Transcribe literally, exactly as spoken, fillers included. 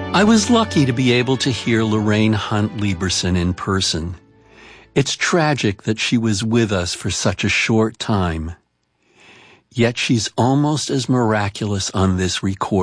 I was lucky to be able to hear Lorraine Hunt Lieberson in person. It's tragic that she was with us for such a short time. Yet she's almost as miraculous on this recording.